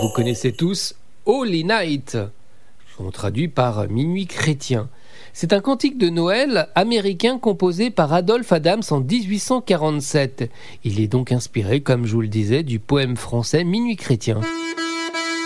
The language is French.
vous connaissez tous Holy Night, on traduit par Minuit chrétien. C'est un cantique de Noël américain composé par Adolphe Adams en 1847. Il est donc inspiré, comme je vous le disais, du poème français Minuit chrétien.